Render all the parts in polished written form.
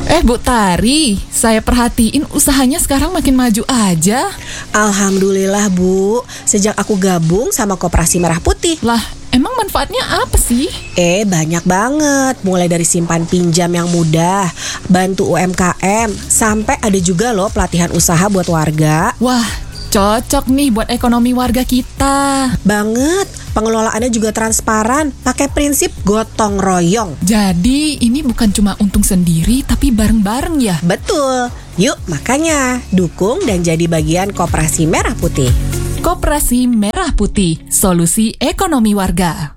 Bu Tari, saya perhatiin usahanya sekarang makin maju aja. Alhamdulillah Bu, sejak aku gabung sama Koperasi Merah Putih. Lah, emang manfaatnya apa sih? Banyak banget, mulai dari simpan pinjam yang mudah, bantu UMKM, sampai ada juga loh pelatihan usaha buat warga. Wah, cocok nih buat ekonomi warga kita. Banget, pengelolaannya juga transparan, pakai prinsip gotong royong. Jadi ini bukan cuma untung sendiri, tapi bareng-bareng ya? Betul, yuk makanya dukung dan jadi bagian Koperasi Merah Putih. Koperasi Merah Putih, solusi ekonomi warga.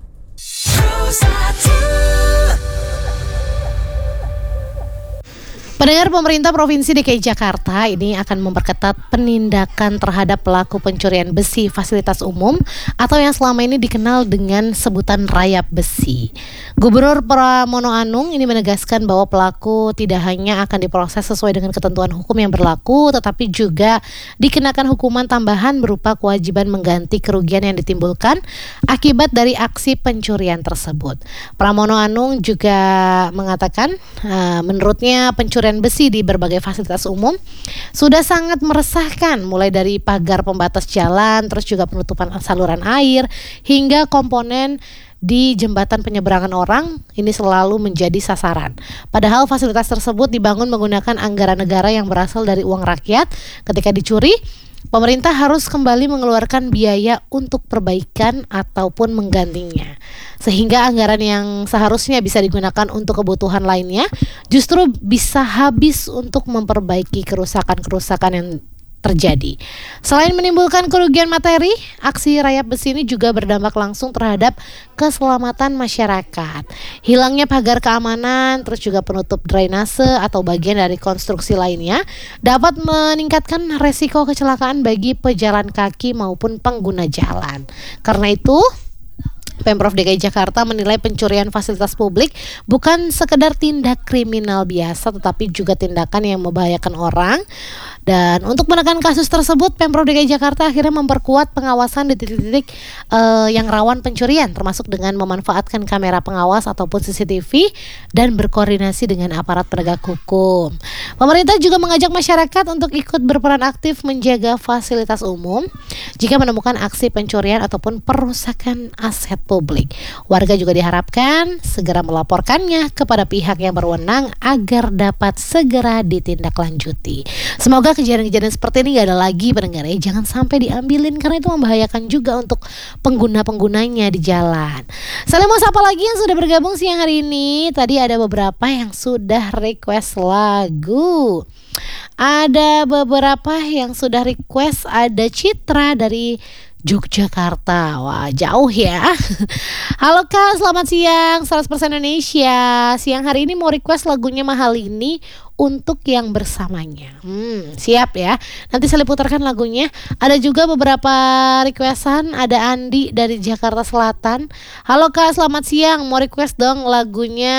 Pendengar, pemerintah Provinsi DKI Jakarta ini akan memperketat penindakan terhadap pelaku pencurian besi fasilitas umum atau yang selama ini dikenal dengan sebutan rayap besi. Gubernur Pramono Anung ini menegaskan bahwa pelaku tidak hanya akan diproses sesuai dengan ketentuan hukum yang berlaku, tetapi juga dikenakan hukuman tambahan berupa kewajiban mengganti kerugian yang ditimbulkan akibat dari aksi pencurian tersebut. Pramono Anung juga mengatakan menurutnya pencurian besi di berbagai fasilitas umum sudah sangat meresahkan, mulai dari pagar pembatas jalan, terus juga penutupan saluran air, hingga komponen di jembatan penyeberangan orang ini selalu menjadi sasaran. Padahal fasilitas tersebut dibangun menggunakan anggaran negara yang berasal dari uang rakyat. Ketika dicuri, pemerintah harus kembali mengeluarkan biaya untuk perbaikan ataupun menggantinya. Sehingga anggaran yang seharusnya bisa digunakan untuk kebutuhan lainnya justru bisa habis untuk memperbaiki kerusakan-kerusakan yang terjadi. Selain menimbulkan kerugian materi, aksi rayap besi ini juga berdampak langsung terhadap keselamatan masyarakat. Hilangnya pagar keamanan, terus juga penutup drainase atau bagian dari konstruksi lainnya dapat meningkatkan resiko kecelakaan bagi pejalan kaki maupun pengguna jalan. Karena itu, Pemprov DKI Jakarta menilai pencurian fasilitas publik bukan sekedar tindak kriminal biasa, tetapi juga tindakan yang membahayakan orang. Dan untuk menekan kasus tersebut, Pemprov DKI Jakarta akhirnya memperkuat pengawasan di titik-titik yang rawan pencurian, termasuk dengan memanfaatkan kamera pengawas ataupun CCTV dan berkoordinasi dengan aparat penegak hukum. Pemerintah juga mengajak masyarakat untuk ikut berperan aktif menjaga fasilitas umum jika menemukan aksi pencurian ataupun perusakan aset publik. Warga juga diharapkan segera melaporkannya kepada pihak yang berwenang agar dapat segera ditindaklanjuti. Semoga kejadian-kejadian seperti ini gak ada lagi, pendengar ya. Jangan sampai diambilin karena itu membahayakan juga untuk pengguna-penggunanya di jalan. Saling mau sapa lagi yang sudah bergabung siang hari ini. Tadi ada beberapa yang sudah request lagu. Ada beberapa yang sudah request, ada Citra dari Yogyakarta. Wah, jauh ya. Halo Kak, selamat siang 100% Indonesia. Siang hari ini mau request lagunya Mahal Ini untuk yang bersamanya. Siap ya. Nanti saya putarkan lagunya. Ada juga beberapa requestan. Ada Andi dari Jakarta Selatan. Halo Kak, selamat siang. Mau request dong lagunya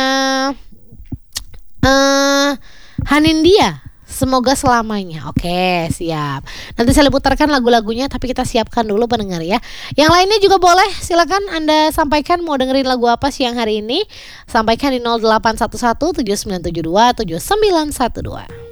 Hanindia, Semoga Selamanya. Oke, siap. Nanti saya putarkan lagu-lagunya, tapi kita siapkan dulu pendengar ya. Yang lainnya juga boleh, silakan Anda sampaikan mau dengerin lagu apa siang hari ini. Sampaikan di 0811 7972 7912.